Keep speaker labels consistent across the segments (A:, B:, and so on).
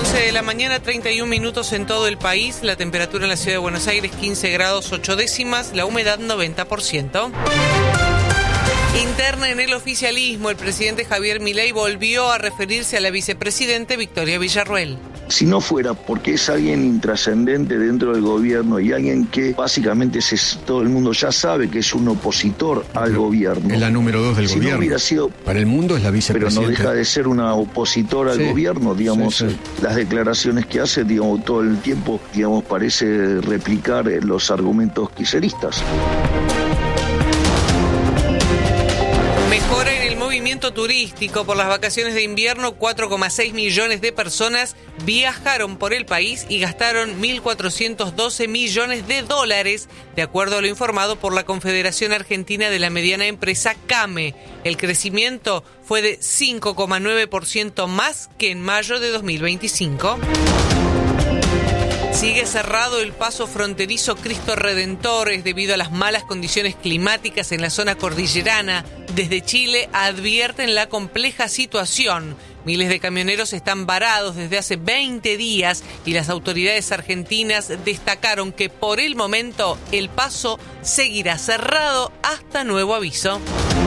A: 11 de la mañana, 31 minutos en todo el país. La temperatura en la ciudad de Buenos Aires, 15 grados 8 décimas. La humedad, 90%. Interna en el oficialismo, el presidente Javier Milei volvió a referirse a la vicepresidente Victoria Villarruel.
B: Si no fuera porque es alguien intrascendente dentro del gobierno y alguien que básicamente todo el mundo ya sabe que es un opositor al gobierno.
C: Es la número 2 del gobierno.
B: No hubiera sido,
C: para el mundo es la vicepresidenta.
B: Pero no deja de ser una opositora al gobierno, digamos. Sí. Las declaraciones que hace, digamos, todo el tiempo, digamos, parece replicar los argumentos kirchneristas.
A: Mejora en el movimiento turístico. Por las vacaciones de invierno, 4,6 millones de personas viajaron por el país y gastaron 1.412 millones de dólares, de acuerdo a lo informado por la Confederación Argentina de la Mediana Empresa, CAME. El crecimiento fue de 5,9% más que en mayo de 2025. Sigue cerrado el paso fronterizo Cristo Redentor debido a las malas condiciones climáticas en la zona cordillerana. Desde Chile advierten la compleja situación. Miles de camioneros están varados desde hace 20 días y las autoridades argentinas destacaron que por el momento el paso seguirá cerrado hasta nuevo aviso.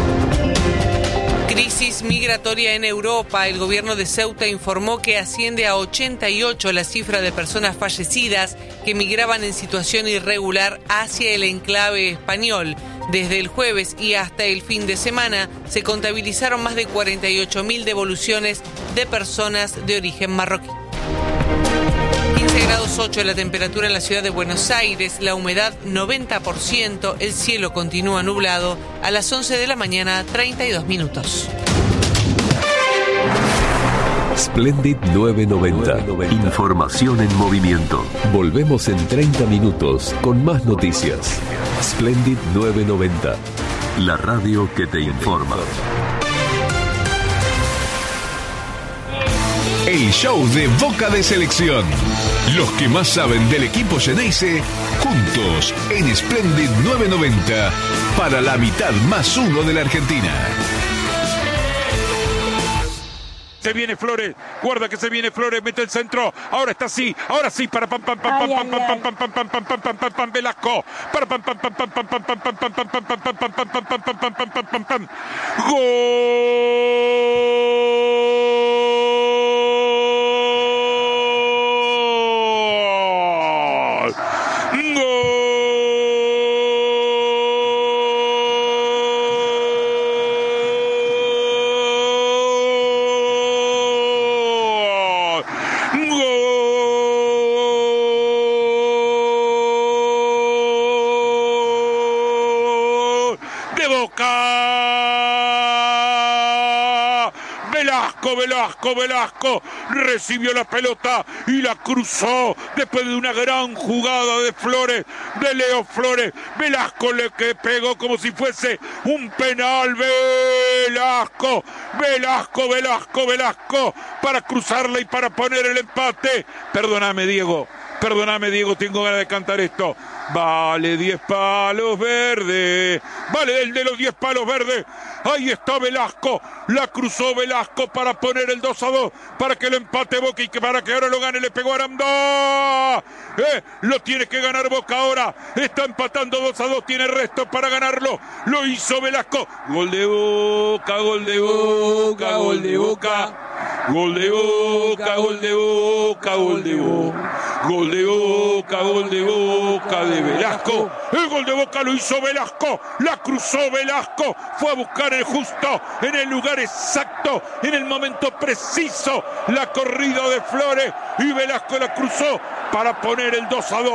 A: Crisis migratoria en Europa. El gobierno de Ceuta informó que asciende a 88 la cifra de personas fallecidas que migraban en situación irregular hacia el enclave español. Desde el jueves y hasta el fin de semana se contabilizaron más de 48.000 devoluciones de personas de origen marroquí. 15 grados 8 la temperatura en la ciudad de Buenos Aires, la humedad 90%, el cielo continúa nublado. A las 11 de la mañana, 32 minutos.
D: Splendid 990. Información en movimiento. Volvemos en 30 minutos con más noticias. Splendid 990. La radio que te informa.
E: El show de Boca de Selección. Los que más saben del equipo Xeneize, juntos en Splendid 990 para la mitad más uno de la Argentina.
F: Se viene Flores, guarda que se viene Flores, mete el centro, ahora está así, para Velasco, Velasco recibió la pelota y la cruzó después de una gran jugada de Flores, de Leo Flores. Velasco le que pegó como si fuese un penal. Velasco para cruzarla y para poner el empate. Perdóname, Diego, tengo ganas de cantar esto. Vale 10 palos verdes. Vale el de los 10 palos verdes. Ahí está Velasco. La cruzó Velasco para poner el 2-2. Para que lo empate Boca y que para que ahora lo gane. Le pegó Aranda. Lo tiene que ganar Boca ahora. Está empatando 2-2. Tiene resto para ganarlo. Lo hizo Velasco. Gol de Boca, gol de Boca, gol de Boca. Gol de Boca, gol de Boca, gol de Boca. Gol de Boca, gol de Boca de Velasco. El gol de Boca lo hizo Velasco. La cruzó Velasco. Fue a buscar el justo en el lugar exacto, en el momento preciso. La corrida de Flores y Velasco la cruzó para poner el 2-2.